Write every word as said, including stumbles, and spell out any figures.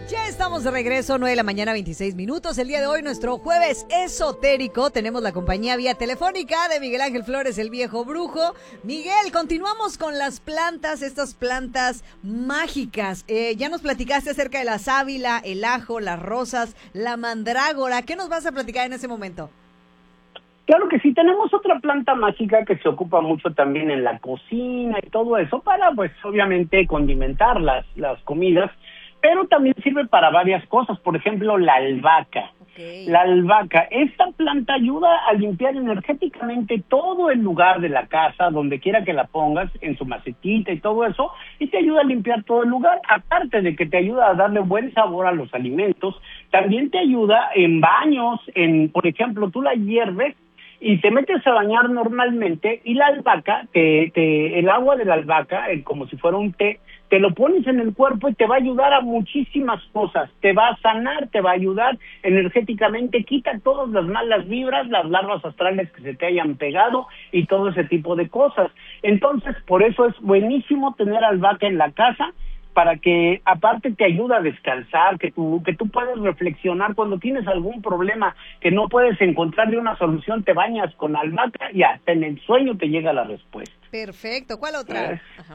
Ya estamos de regreso, nueve de la mañana, veintiséis minutos. El día de hoy, nuestro jueves esotérico. Tenemos la compañía vía telefónica de Miguel Ángel Flores, el viejo brujo. Miguel, continuamos con las plantas, estas plantas mágicas. Eh, ya nos platicaste acerca de la sábila, el ajo, las rosas, la mandrágora. ¿Qué nos vas a platicar en ese momento? Claro que sí, tenemos otra planta mágica que se ocupa mucho también en la cocina y todo eso para, pues, obviamente condimentar las, las comidas, pero también sirve para varias cosas. Por ejemplo, la albahaca. Okay. La albahaca, esta planta ayuda a limpiar energéticamente todo el lugar de la casa, donde quiera que la pongas, en su macetita y todo eso, y te ayuda a limpiar todo el lugar. Aparte de que te ayuda a darle buen sabor a los alimentos, también te ayuda en baños, en, por ejemplo, tú la hierves y te metes a bañar normalmente, y la albahaca, te, te, el agua de la albahaca, eh, como si fuera un té, te lo pones en el cuerpo y te va a ayudar a muchísimas cosas. Te va a sanar, te va a ayudar energéticamente, quita todas las malas vibras, las larvas astrales que se te hayan pegado y todo ese tipo de cosas. Entonces, por eso es buenísimo tener albahaca en la casa, para que aparte te ayuda a descansar, que tú, que tú puedes reflexionar cuando tienes algún problema que no puedes encontrarle una solución, te bañas con albahaca y hasta en el sueño te llega la respuesta. Perfecto, ¿cuál otra? ¿Eh?